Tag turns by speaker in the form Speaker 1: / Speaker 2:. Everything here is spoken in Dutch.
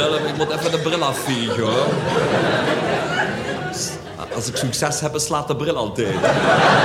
Speaker 1: Willem, ik moet even de bril afvegen, hoor. Als ik succes heb, slaat de bril altijd.